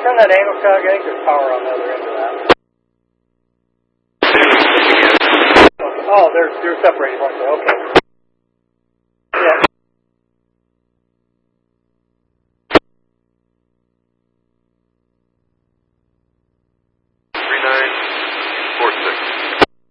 turn that angle tag, I think there's power on the other end of that. Oh, they're separated, aren't they? Okay.